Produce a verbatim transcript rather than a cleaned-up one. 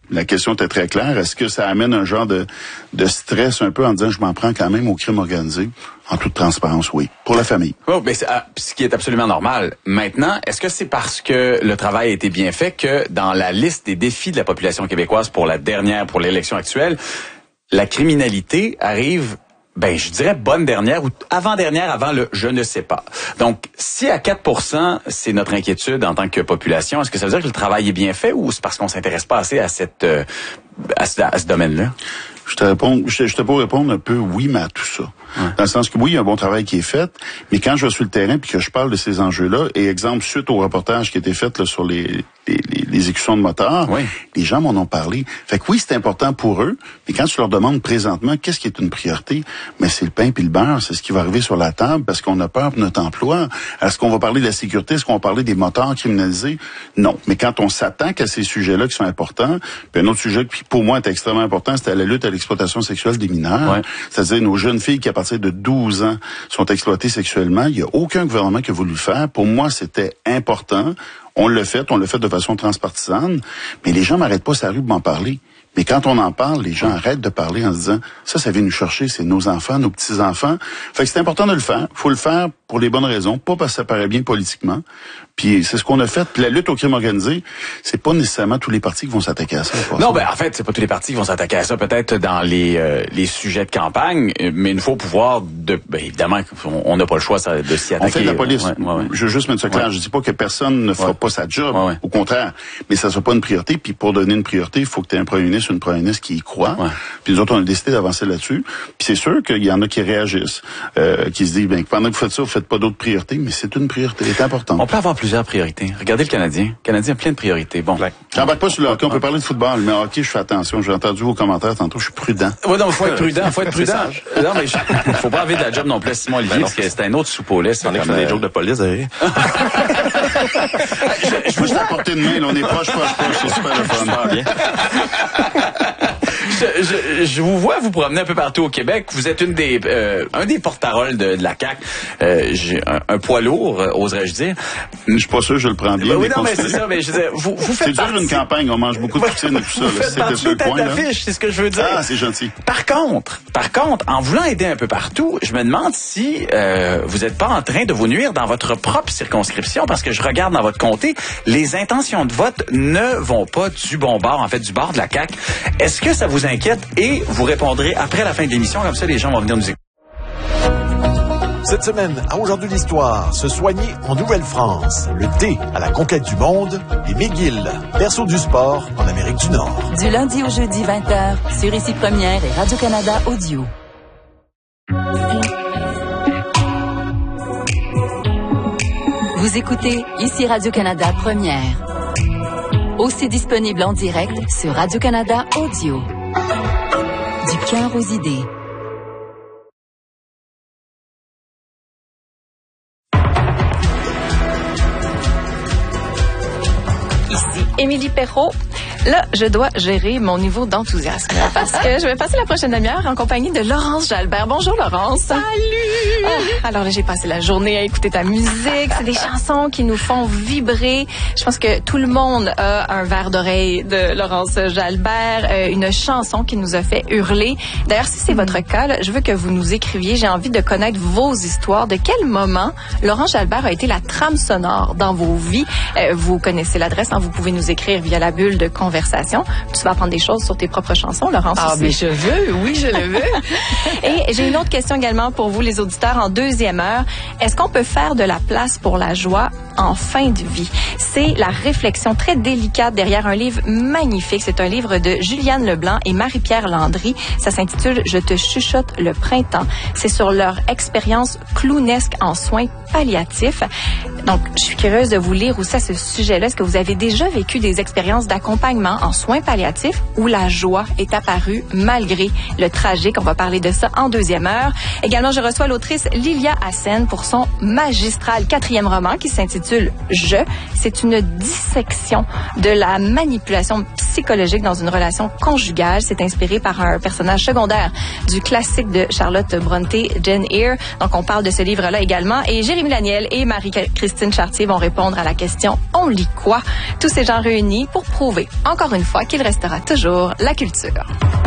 La question était très claire. Est-ce que ça amène un genre de, de stress un peu en disant je m'en prends quand même au crime organisé? En toute transparence, oui. Pour la famille. Oh, mais c'est, ah, ce qui est absolument normal. Maintenant, est-ce que c'est parce que le travail a été bien fait que dans la liste des défis de la population québécoise pour la dernière, pour l'élection actuelle, la criminalité arrive, ben, je dirais bonne dernière ou avant-dernière avant le je ne sais pas. Donc, si à quatre pour cent, c'est notre inquiétude en tant que population, est-ce que ça veut dire que le travail est bien fait ou c'est parce qu'on s'intéresse pas assez à cette, euh, à ce, à ce domaine-là? Je te réponds, je te, je te peux répondre un peu oui, mais à tout ça. Ouais. Dans le sens que oui, il y a un bon travail qui est fait, mais quand je vais sur le terrain puis que je parle de ces enjeux-là, et exemple, suite au reportage qui a été fait là, sur les, les, les, les exécutions de motards, oui. les gens m'en ont parlé. Fait que oui, c'est important pour eux, mais quand tu leur demandes présentement qu'est-ce qui est une priorité, mais c'est le pain puis le beurre, c'est ce qui va arriver sur la table parce qu'on a peur pour notre emploi. Est-ce qu'on va parler de la sécurité? Est-ce qu'on va parler des motards criminalisés? Non. Mais quand on s'attaque à ces sujets-là qui sont importants, puis un autre sujet qui pour moi est extrêmement important, c'était la lutte à l'exploitation sexuelle des mineurs. Ouais. C'est-à-dire nos jeunes filles qui, à partir de douze ans, sont exploitées sexuellement. Il n'y a aucun gouvernement qui a voulu le faire. Pour moi, c'était important. On l'a fait, on l'a fait de façon transpartisane. Mais les gens m'arrêtent pas sa rue pour m'en parler. Mais quand on en parle, les gens arrêtent de parler en se disant ça, ça vient nous chercher, c'est nos enfants, nos petits-enfants. Fait que c'est important de le faire. Faut le faire pour les bonnes raisons, pas parce que ça paraît bien politiquement. Puis c'est ce qu'on a fait. Puis la lutte au crime organisé, c'est pas nécessairement tous les partis qui vont s'attaquer à ça. Non, ben en fait, c'est pas tous les partis qui vont s'attaquer à ça. Peut-être dans les euh, les sujets de campagne, mais il faut pouvoir de. Ben, évidemment, on n'a pas le choix ça, de s'y attaquer. On fait de la police. Ouais, ouais, ouais. Je veux juste mettre ça clair. Ouais. Je dis pas que personne ne fera ouais. pas sa job. Ouais, ouais. Au contraire, mais ça sera pas une priorité. Puis pour donner une priorité, il faut que tu aies un premier ministre, une première ministre qui y croit. Ouais. Puis nous autres, on a décidé d'avancer là-dessus. Puis c'est sûr qu'il y en a qui réagissent, euh, qui se disent ben pendant que vous faites ça, vous faites pas d'autres priorités, mais c'est une priorité, c'est important. On peut avoir plusieurs priorités. Regardez le Canadien. Le Canadien a plein de priorités. Bon. J'embarque pas sur le hockey. On peut parler de football, mais hockey, je fais attention. J'ai entendu vos commentaires tantôt. Je suis prudent. Oui, non, faut être prudent. Faut être prudent. Non, mais je... faut pas enlever de la job non plus, Simon Olivier, ben parce que c'est un autre soupe au lait. On est comme des jokes de police, d'ailleurs. je, je veux juste apporter une main. Là, on est proche, proche, proche. C'est super le fun. Bien. Je, je, je vous vois vous promener un peu partout au Québec. Vous êtes une des, euh, un des porte-paroles de, de la C A Q. Euh, j'ai un, un poids lourd, euh, oserais-je dire. Je suis pas sûr, je le prends bien. Ben oui, non, mais c'est ça. Mais je disais, vous, vous faites c'est dur une campagne. On mange beaucoup de poutine et tout ça. Vous là. faites partie de tête d'affiche, c'est ce que je veux dire. Ah, c'est gentil. Par contre, par contre, en voulant aider un peu partout, je me demande si euh, vous n'êtes pas en train de vous nuire dans votre propre circonscription, parce que je regarde dans votre comté, les intentions de vote ne vont pas du bon bord, en fait, du bord de la C A Q. Est-ce que ça vous inquiète? Et vous répondrez après la fin de l'émission, comme ça les gens vont venir nous écouter. Cette semaine, à Aujourd'hui l'Histoire, se soigner en Nouvelle-France, le thé à la conquête du monde et McGill, berceau du sport en Amérique du Nord. Du lundi au jeudi vingt heures, sur Ici Première et Radio-Canada Audio. Vous écoutez Ici Radio-Canada Première. Aussi disponible en direct sur Radio-Canada Audio. Du cœur aux idées. Ici Émilie Perrault. Là, je dois gérer mon niveau d'enthousiasme parce que je vais passer la prochaine demi-heure en compagnie de Laurence Jalbert. Bonjour Laurence. Salut! Ah, alors là, j'ai passé la journée à écouter ta musique. C'est des chansons qui nous font vibrer. Je pense que tout le monde a un verre d'oreille de Laurence Jalbert, euh, une chanson qui nous a fait hurler. D'ailleurs, si c'est votre cas, là, je veux que vous nous écriviez. J'ai envie de connaître vos histoires. De quel moment Laurence Jalbert a été la trame sonore dans vos vies? Euh, vous connaissez l'adresse, hein, vous pouvez nous écrire via la bulle de conversation. Tu vas apprendre des choses sur tes propres chansons, Laurence. Ah, aussi. mais je veux, oui, je le veux. Et j'ai une autre question également pour vous, les auditeurs, en deuxième heure. Est-ce qu'on peut faire de la place pour la joie en fin de vie? C'est la réflexion très délicate derrière un livre magnifique. C'est un livre de Juliane Leblanc et Marie-Pierre Landry. Ça s'intitule « Je te chuchote le printemps ». C'est sur leur expérience clownesque en soins palliatifs. Donc, je suis curieuse de vous lire aussi à ce sujet-là. Est-ce que vous avez déjà vécu des expériences d'accompagnement en soins palliatifs où la joie est apparue malgré le tragique? On va parler de ça en deuxième heure. Également, je reçois l'autrice Lilia Hassen pour son magistral quatrième roman qui s'intitule « Je ». C'est une dissection de la manipulation psychologique dans une relation conjugale. C'est inspiré par un personnage secondaire du classique de Charlotte Bronte, Jane Eyre. Donc, on parle de ce livre-là également. Et Jérémy Laniel et Marie-Christine Chartier vont répondre à la question « On lit quoi ?» Tous ces gens réunis pour prouver encore une fois qu'il restera toujours la culture.